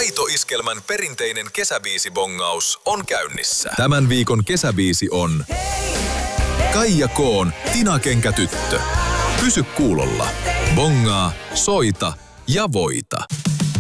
Aito Iskelmän perinteinen kesäbiisibongaus on käynnissä. Tämän viikon kesäbiisi on Kaija K:n Tina Kenkä Tyttö. Pysy kuulolla. Bongaa, soita ja voita.